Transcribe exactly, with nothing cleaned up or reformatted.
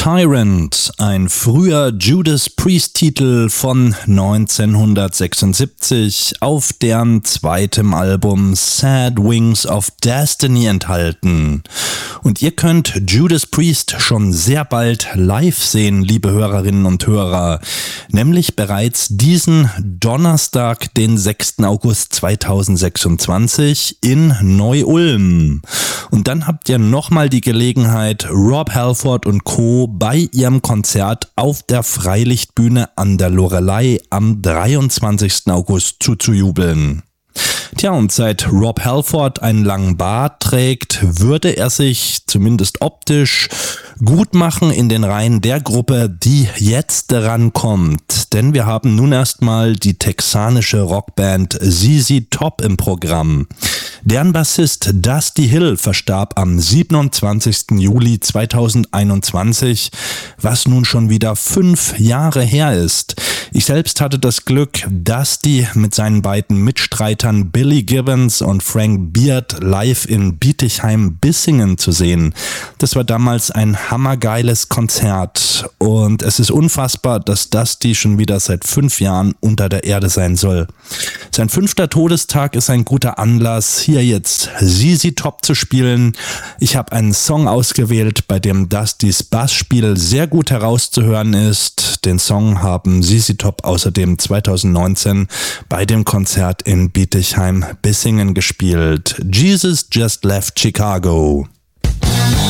Tyrant, ein früher Judas Priest-Titel von neunzehnhundertsechsundsiebzig, auf deren zweitem Album Sad Wings of Destiny enthalten. Und ihr könnt Judas Priest schon sehr bald live sehen, liebe Hörerinnen und Hörer, nämlich bereits diesen Donnerstag, den sechsten August zweitausendsechsundzwanzig in Neu-Ulm. Und dann habt ihr nochmal die Gelegenheit, Rob Halford und Co. bei ihrem Konzert auf der Freilichtbühne an der Loreley am dreiundzwanzigsten August zuzujubeln. Tja, und seit Rob Halford einen langen Bart trägt, würde er sich zumindest optisch gut machen in den Reihen der Gruppe, die jetzt rankommt. Denn wir haben nun erstmal die texanische Rockband Z Z Top im Programm. Deren Bassist Dusty Hill verstarb am siebenundzwanzigsten Juli zweitausendeinundzwanzig, was nun schon wieder fünf Jahre her ist. Ich selbst hatte das Glück, Dusty mit seinen beiden Mitstreitern Billy Gibbons und Frank Beard live in Bietigheim-Bissingen zu sehen. Das war damals ein hammergeiles Konzert und es ist unfassbar, dass Dusty schon wieder seit fünf Jahren unter der Erde sein soll. Sein fünfter Todestag ist ein guter Anlass, hier jetzt Z Z Top zu spielen. Ich habe einen Song ausgewählt, bei dem Dustys Bassspiel sehr gut herauszuhören ist. Den Song haben Z Z Top außerdem zweitausendneunzehn bei dem Konzert in Bietigheim-Bissingen gespielt. Jesus Just Left Chicago.